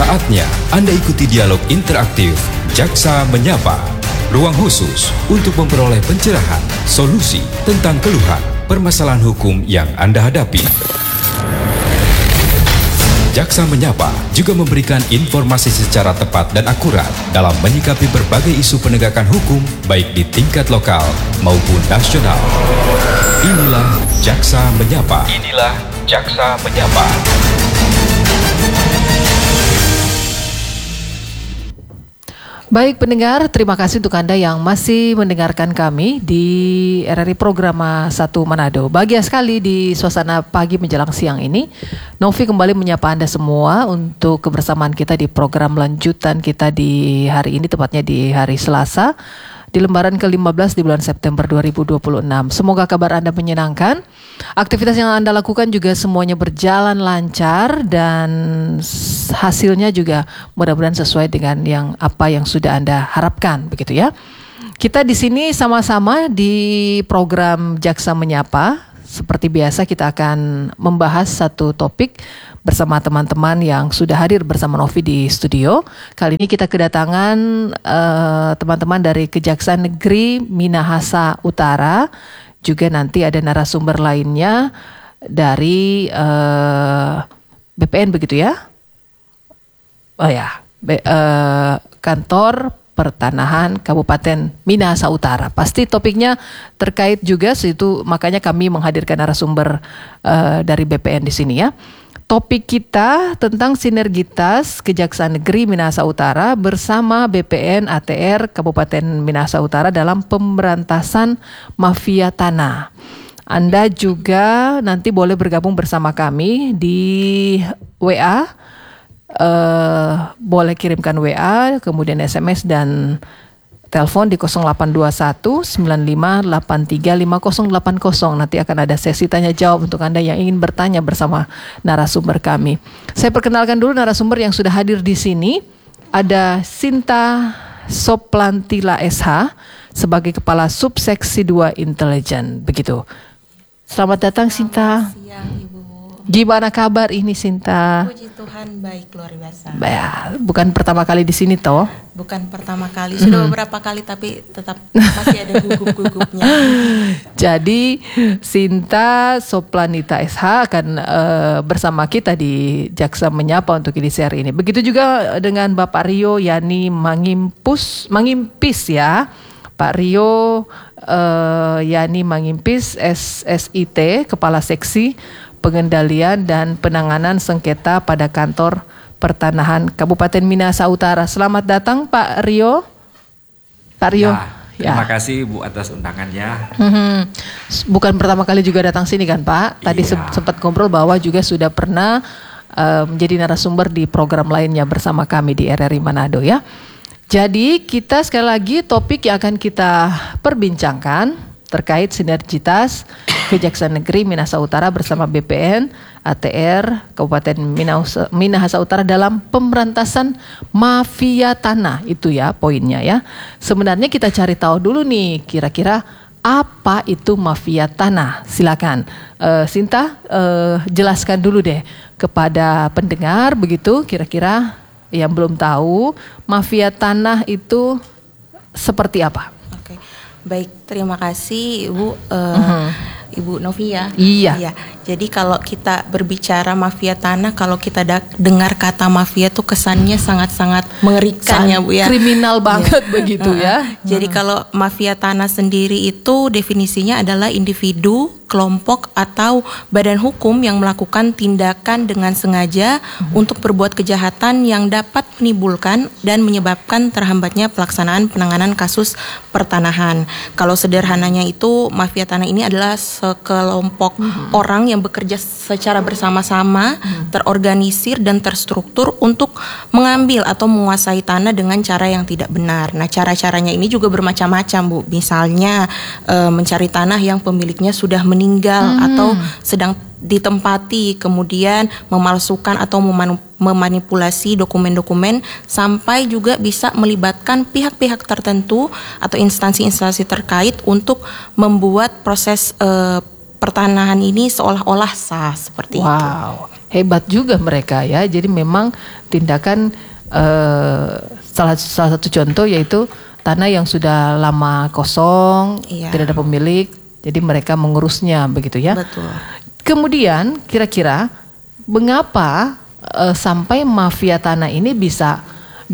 Saatnya Anda ikuti dialog interaktif Jaksa Menyapa. Ruang khusus untuk memperoleh pencerahan, solusi tentang keluhan, permasalahan hukum yang Anda hadapi. Jaksa Menyapa juga memberikan informasi secara tepat dan akurat dalam menyikapi berbagai isu penegakan hukum baik di tingkat lokal maupun nasional. Inilah Jaksa Menyapa. Inilah Jaksa Menyapa. Baik pendengar, terima kasih untuk Anda yang masih mendengarkan kami di RRI Programa 1 Manado. Bahagia sekali di suasana pagi menjelang siang ini, Novi kembali menyapa Anda semua untuk kebersamaan kita di program lanjutan kita di hari ini, tepatnya di hari Selasa, di lembaran ke-15 di bulan September 2026. Semoga kabar Anda menyenangkan, aktivitas yang Anda lakukan juga semuanya berjalan lancar dan hasilnya juga mudah-mudahan sesuai dengan apa yang sudah Anda harapkan, begitu ya. Kita di sini sama-sama di program Jaksa Menyapa. Seperti biasa kita akan membahas satu topik bersama teman-teman yang sudah hadir bersama Novi di studio. Kali ini kita kedatangan teman-teman dari Kejaksaan Negeri Minahasa Utara. Juga nanti ada narasumber lainnya dari BPN, begitu ya? Oh ya, Kantor Pertanahan Kabupaten Minahasa Utara. Pasti topiknya terkait juga situ, makanya kami menghadirkan narasumber dari BPN di sini ya. Topik kita tentang sinergitas Kejaksaan Negeri Minahasa Utara bersama BPN ATR Kabupaten Minahasa Utara dalam pemberantasan mafia tanah. Anda juga nanti boleh bergabung bersama kami di WA. Boleh kirimkan WA, kemudian SMS dan telepon di 0821 9583 5080. Nanti akan ada sesi tanya jawab untuk Anda yang ingin bertanya bersama narasumber kami. Saya perkenalkan dulu narasumber yang sudah hadir di sini. Ada Sinta Soplantila SH sebagai Kepala Subseksi 2 Intelijen, begitu. Selamat datang Sinta. Selamat siang Ibu. Gimana kabar ini Sinta? Puji Tuhan baik, luar biasa. Bukan pertama kali di sini toh? Bukan pertama kali, sudah beberapa kali tapi tetap masih ada gugup-gugupnya. Jadi Sinta Soplanita SH akan bersama kita di Jaksa Menyapa untuk edisi hari ini. Begitu juga dengan Bapak Rio Yani Mangimpis ya. Pak Rio Yani Mangimpis SSIT, Kepala Seksi Pengendalian dan Penanganan Sengketa pada Kantor Pertanahan Kabupaten Minahasa Utara. Selamat datang Pak Rio. Pak Rio. Terima kasih Bu atas undangannya. Bukan pertama kali juga datang sini kan Pak? Tadi sempat ngobrol bahwa juga sudah pernah menjadi narasumber di program lainnya bersama kami di RRI Manado ya. Jadi kita sekali lagi topik yang akan kita perbincangkan terkait sinergitas Kejaksaan Negeri Minahasa Utara bersama BPN ATR Kabupaten Minahasa Utara dalam pemberantasan mafia tanah. Itu ya poinnya ya. Sebenarnya kita cari tahu dulu nih kira-kira apa itu mafia tanah. Silakan Sinta jelaskan dulu deh kepada pendengar begitu kira-kira yang belum tahu mafia tanah itu seperti apa. Oke. Baik, terima kasih Ibu. Ibu Novia. Iya. Jadi kalau kita berbicara mafia tanah, kalau kita dengar kata mafia tuh kesannya sangat-sangat mengerikan ya Bu ya. Kriminal banget begitu ya. Jadi kalau mafia tanah sendiri itu definisinya adalah individu, kelompok atau badan hukum yang melakukan tindakan dengan sengaja untuk berbuat kejahatan yang dapat menimbulkan dan menyebabkan terhambatnya pelaksanaan penanganan kasus pertanahan. Kalau sederhananya itu mafia tanah ini adalah sekelompok orang yang bekerja secara bersama-sama, terorganisir dan terstruktur untuk mengambil atau menguasai tanah dengan cara yang tidak benar. Nah, cara-caranya ini juga bermacam-macam, Bu. Misalnya mencari tanah yang pemiliknya sudah meninggal atau sedang ditempati, kemudian memalsukan atau memanipulasi dokumen-dokumen sampai juga bisa melibatkan pihak-pihak tertentu atau instansi-instansi terkait untuk membuat proses pertanahan ini seolah-olah sah seperti itu. Wow, hebat juga mereka ya. Jadi memang tindakan salah satu contoh yaitu tanah yang sudah lama kosong, tidak ada pemilik, jadi mereka mengurusnya begitu ya. Betul. Kemudian kira-kira mengapa sampai mafia tanah ini bisa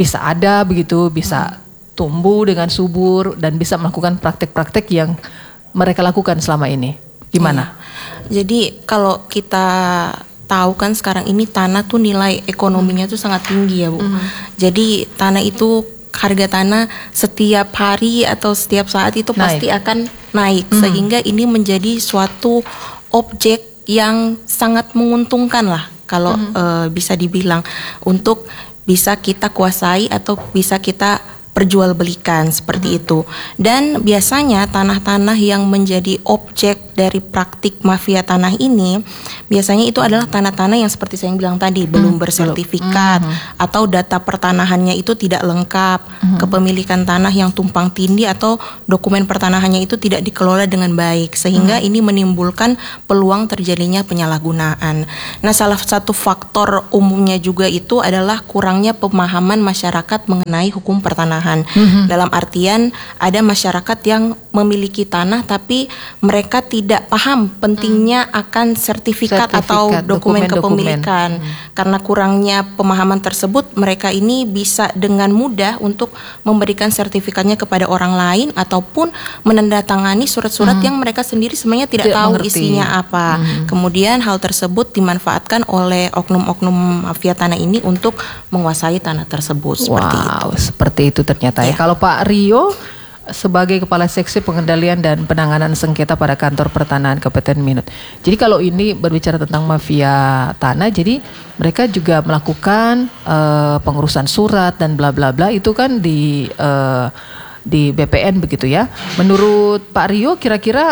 ada begitu, bisa tumbuh dengan subur dan bisa melakukan praktek-praktek yang mereka lakukan selama ini? Gimana? Jadi kalau kita tahu kan sekarang ini tanah tuh nilai ekonominya tuh sangat tinggi ya Bu. Jadi tanah itu, harga tanah setiap hari atau setiap saat itu pasti akan naik. Sehingga ini menjadi suatu objek yang sangat menguntungkan lah kalau bisa dibilang untuk bisa kita kuasai atau bisa kita perjualbelikan seperti itu. Dan biasanya tanah-tanah yang menjadi objek dari praktik mafia tanah ini biasanya itu adalah tanah-tanah yang seperti saya bilang tadi belum bersertifikat atau data pertanahannya itu tidak lengkap, kepemilikan tanah yang tumpang tindih atau dokumen pertanahannya itu tidak dikelola dengan baik sehingga ini menimbulkan peluang terjadinya penyalahgunaan. Nah, salah satu faktor umumnya juga itu adalah kurangnya pemahaman masyarakat mengenai hukum pertanahan. Dalam artian ada masyarakat yang memiliki tanah tapi mereka tidak paham pentingnya akan sertifikat atau dokumen kepemilikan. Karena kurangnya pemahaman tersebut, mereka ini bisa dengan mudah untuk memberikan sertifikatnya kepada orang lain ataupun menandatangani surat-surat yang mereka sendiri sebenarnya tidak tahu isinya apa. Kemudian hal tersebut dimanfaatkan oleh oknum-oknum mafia tanah ini untuk menguasai tanah tersebut. Seperti itu ternyata ya. Kalau Pak Rio sebagai Kepala Seksi Pengendalian dan Penanganan Sengketa pada Kantor Pertanahan Kabupaten Minut. Jadi kalau ini berbicara tentang mafia tanah, jadi mereka juga melakukan pengurusan surat dan bla bla bla itu kan di BPN begitu ya. Menurut Pak Rio kira-kira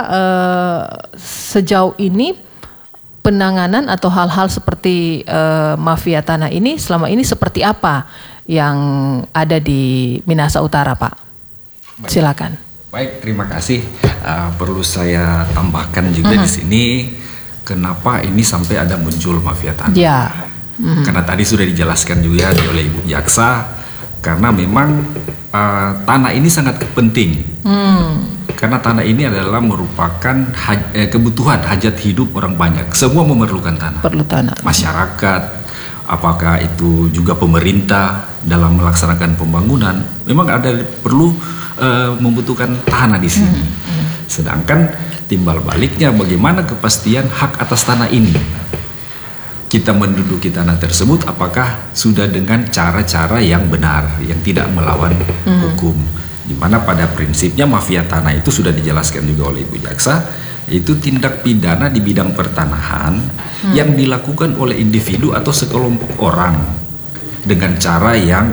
sejauh ini penanganan atau hal-hal seperti mafia tanah ini selama ini seperti apa yang ada di Minahasa Utara, Pak? Silakan. Baik, terima kasih. Perlu saya tambahkan juga di sini kenapa ini sampai ada muncul mafia tanah. Ya. Karena tadi sudah dijelaskan juga oleh Ibu Jaksa, karena memang tanah ini sangat penting. Karena tanah ini adalah merupakan kebutuhan hajat hidup orang banyak. Semua memerlukan tanah. Perlu tanah. Masyarakat, apakah itu juga pemerintah dalam melaksanakan pembangunan, memang ada perlu membutuhkan tanah di sini. Sedangkan timbal baliknya bagaimana kepastian hak atas tanah ini? Kita menduduki tanah tersebut apakah sudah dengan cara-cara yang benar, yang tidak melawan hukum? Di mana pada prinsipnya mafia tanah itu sudah dijelaskan juga oleh Ibu Jaksa, itu tindak pidana di bidang pertanahan yang dilakukan oleh individu atau sekelompok orang dengan cara yang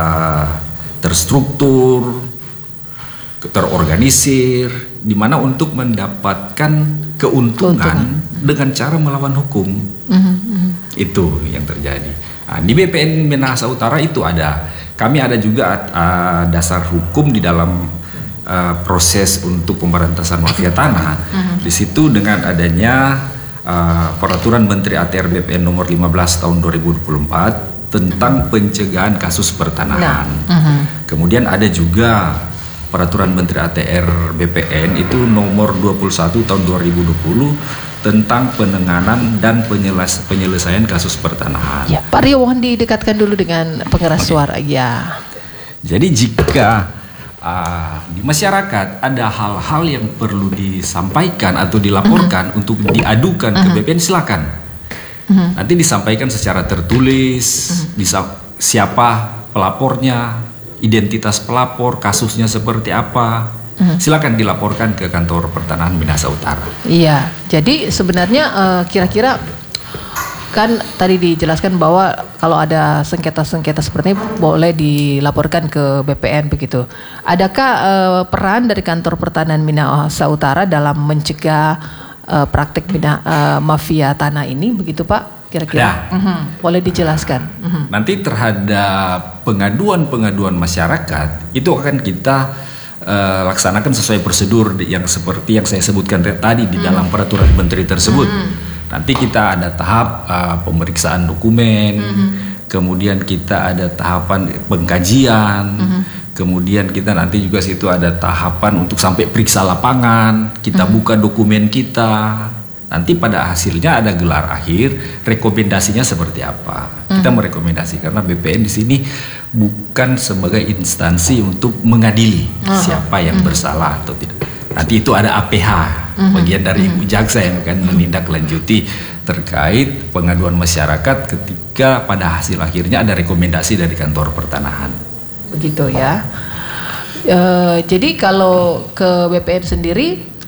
terstruktur, terorganisir, di mana untuk mendapatkan keuntungan dengan cara melawan hukum. Itu yang terjadi. Nah, di BPN Minahasa Utara itu ada. Kami ada juga dasar hukum di dalam proses untuk pemberantasan mafia tanah. Di situ dengan adanya Peraturan Menteri ATR BPN nomor 15 tahun 2024 tentang pencegahan kasus pertanahan. Kemudian ada juga Peraturan Menteri ATR BPN itu nomor 21 tahun 2020 tentang penanganan dan penyelesaian kasus pertanahan. Ya, Pak Rio mohon didekatkan dulu dengan pengeras suara. Ya. Jadi jika di masyarakat ada hal-hal yang perlu disampaikan atau dilaporkan untuk diadukan ke BPN, silakan. Nanti disampaikan secara tertulis, siapa pelapornya, identitas pelapor, kasusnya seperti apa. Silakan dilaporkan ke Kantor Pertanahan Minahasa Utara. Iya, jadi sebenarnya kira-kira kan tadi dijelaskan bahwa kalau ada sengketa-sengketa seperti ini boleh dilaporkan ke BPN begitu. Adakah peran dari Kantor Pertanahan Minahasa Utara dalam mencegah praktik mafia tanah ini begitu Pak? Kira-kira boleh dijelaskan. Nanti terhadap pengaduan-pengaduan masyarakat itu akan kita laksanakan sesuai prosedur yang seperti yang saya sebutkan tadi di dalam peraturan menteri tersebut. Nanti kita ada tahap pemeriksaan dokumen, kemudian kita ada tahapan pengkajian, kemudian kita nanti juga situ ada tahapan untuk sampai periksa lapangan, kita buka dokumen kita. Nanti pada hasilnya ada gelar akhir, rekomendasinya seperti apa. Kita merekomendasi karena BPN di sini bukan sebagai instansi untuk mengadili siapa yang bersalah atau tidak. Nanti itu ada APH, bagian dari Ibu Jaksa yang akan menindaklanjuti terkait pengaduan masyarakat ketika pada hasil akhirnya ada rekomendasi dari kantor pertanahan. Begitu ya. Jadi kalau ke BPN sendiri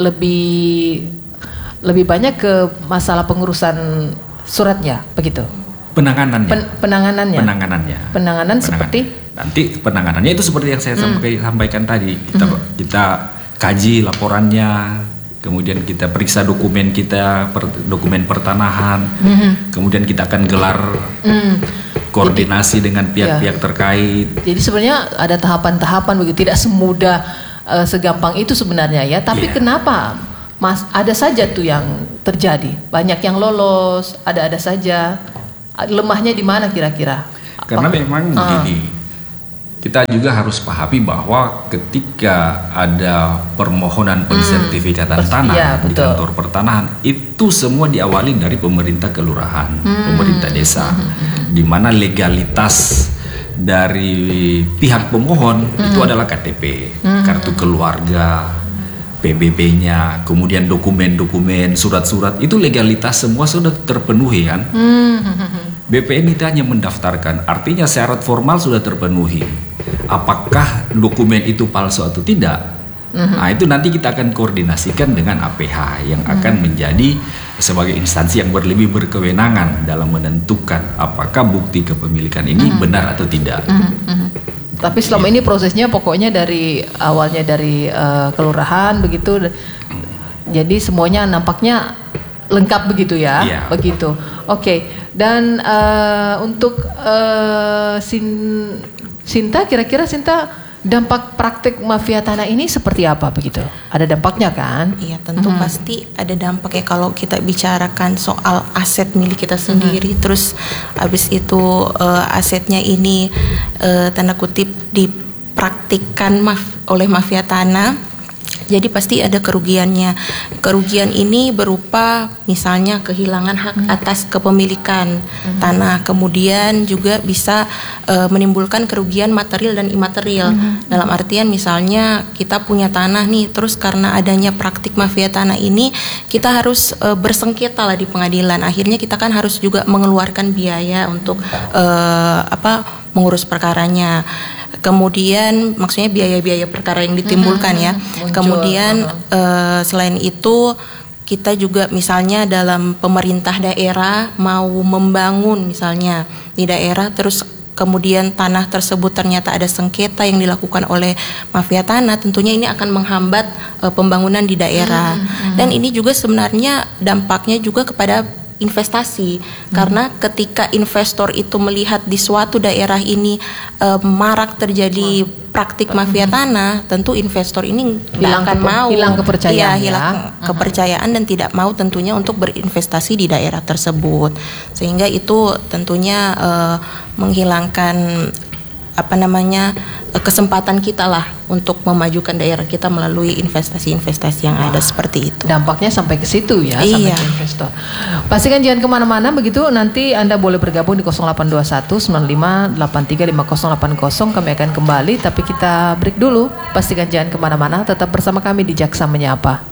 lebih banyak ke masalah pengurusan suratnya, begitu. Penanganannya. Penanganan seperti nanti penanganannya itu seperti yang saya sampaikan tadi. Kita kaji laporannya, kemudian kita periksa dokumen kita, dokumen pertanahan, kemudian kita akan gelar koordinasi dengan pihak-pihak terkait. Jadi sebenarnya ada tahapan-tahapan begitu, tidak semudah segampang itu sebenarnya ya. Tapi kenapa Mas ada saja tuh yang terjadi, banyak yang lolos, ada saja. Lemahnya di mana kira-kira? Karena memang begini. Kita juga harus pahami bahwa ketika ada permohonan pensertifikatan tanah di kantor pertanahan, itu semua diawali dari pemerintah kelurahan, pemerintah desa, di mana legalitas dari pihak pemohon itu adalah KTP, kartu keluarga, PBB-nya, kemudian dokumen-dokumen, surat-surat, itu legalitas semua sudah terpenuhi kan. BPN itu hanya mendaftarkan, artinya syarat formal sudah terpenuhi. Apakah dokumen itu palsu atau tidak? Nah itu nanti kita akan koordinasikan dengan APH yang akan menjadi sebagai instansi yang lebih berkewenangan dalam menentukan apakah bukti kepemilikan ini benar atau tidak. Tapi selama ini prosesnya pokoknya dari awalnya dari kelurahan begitu, jadi semuanya nampaknya lengkap begitu ya, begitu. Oke. Dan untuk Sinta, kira-kira Sinta dampak praktik mafia tanah ini seperti apa begitu? Ada dampaknya kan? Iya tentu pasti ada dampaknya kalau kita bicarakan soal aset milik kita sendiri, terus habis itu asetnya ini tanda kutip dipraktikkan oleh mafia tanah. Jadi pasti ada kerugiannya. Kerugian ini berupa misalnya kehilangan hak atas kepemilikan tanah. Kemudian juga bisa menimbulkan kerugian material dan imaterial. Dalam artian misalnya kita punya tanah nih, terus karena adanya praktik mafia tanah ini kita harus bersengketa lah di pengadilan. Akhirnya kita kan harus juga mengeluarkan biaya untuk mengurus perkaranya. Kemudian maksudnya biaya-biaya perkara yang ditimbulkan ya. Kemudian selain itu kita juga misalnya dalam pemerintah daerah mau membangun misalnya di daerah, terus kemudian tanah tersebut ternyata ada sengketa yang dilakukan oleh mafia tanah, tentunya ini akan menghambat pembangunan di daerah. Dan ini juga sebenarnya dampaknya juga kepada investasi, karena ketika investor itu melihat di suatu daerah ini marak terjadi praktik mafia tanah, tentu investor ini tidak akan mau, hilang kepercayaan, hilang kepercayaan dan tidak mau tentunya untuk berinvestasi di daerah tersebut, sehingga itu tentunya menghilangkan kesempatan kita lah untuk memajukan daerah kita melalui investasi-investasi yang ada seperti itu. Dampaknya sampai ke situ ya, sampai ke investor. Pastikan jangan kemana-mana begitu. Nanti Anda boleh bergabung di 0821 95 83 5080. Kami akan kembali, tapi kita break dulu. Pastikan jangan kemana-mana. Tetap bersama kami di Jaksa Menyapa.